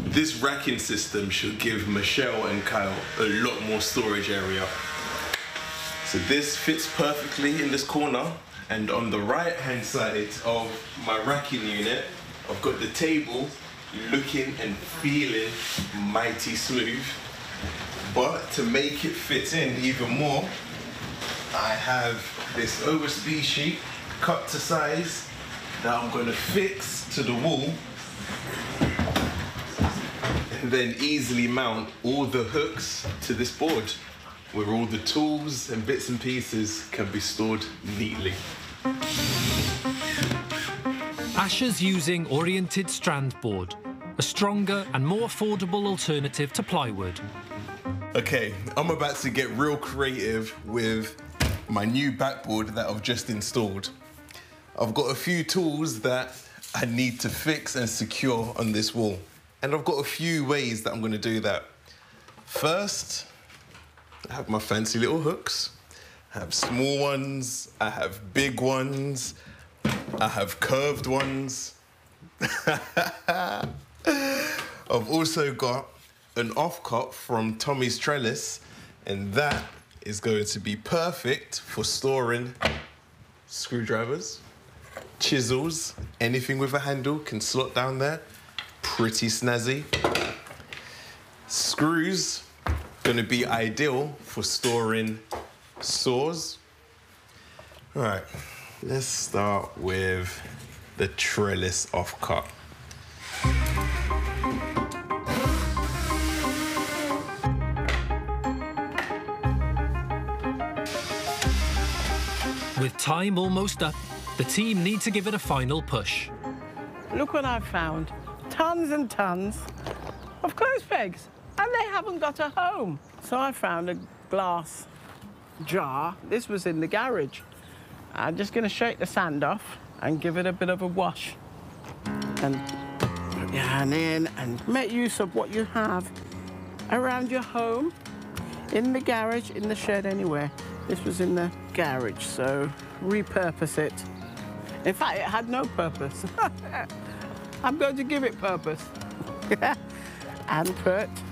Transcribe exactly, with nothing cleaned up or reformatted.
This racking system should give Michelle and Kyle a lot more storage area. So this fits perfectly in this corner, and on the right hand side of my racking unit, I've got the table looking and feeling mighty smooth. But to make it fit in even more, I have this overspeed sheet cut to size that I'm going to fix to the wall and then easily mount all the hooks to this board where all the tools and bits and pieces can be stored neatly. Asher's using oriented strand board, a stronger and more affordable alternative to plywood. Okay, I'm about to get real creative with my new backboard that I've just installed. I've got a few tools that I need to fix and secure on this wall. And I've got a few ways that I'm going to do that. First, I have my fancy little hooks. I have small ones, I have big ones, I have curved ones. I've also got an offcut from Tommy's Trellis, and that is going to be perfect for storing screwdrivers, chisels, anything with a handle can slot down there. Pretty snazzy. Screws, gonna be ideal for storing saws. All right, let's start with the trellis offcut. With time almost up, the team need to give it a final push. Look what I've found. Tons and tons of clothes pegs, and they haven't got a home. So I found a glass jar. This was in the garage. I'm just going to shake the sand off and give it a bit of a wash. And put your hand in and make use of what you have around your home, in the garage, in the shed, anywhere. This was in the garage, so repurpose it. In fact, it had no purpose. I'm going to give it purpose. And put